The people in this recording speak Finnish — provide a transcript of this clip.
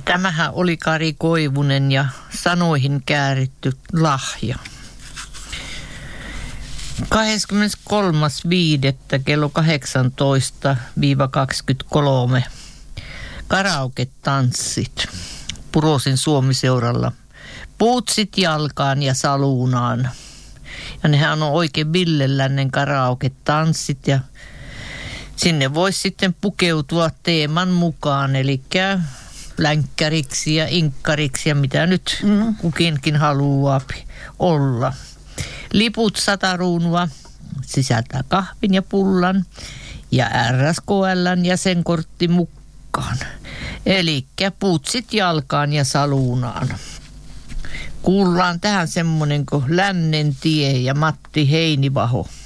Tämähän oli Kari Koivunen ja sanoihin kääritty lahja. 23.5. kello 18-23. Karaoke-tanssit Purosin Suomiseuralla. Puutsit jalkaan ja saluunaan. Ja nehän on oikein billelännen karaoke-tanssit ja sinne voisi sitten pukeutua teeman mukaan, eli länkkäriksi ja inkkariksi ja mitä nyt kukinkin haluaa olla. Liput 100 kruunua, sisältää kahvin ja pullan ja RSKL:n jäsenkortti mukaan. Eli puutsit jalkaan ja saluunaan. Kuullaan tähän semmonen kuin Lännen tie ja Matti Heinivaho.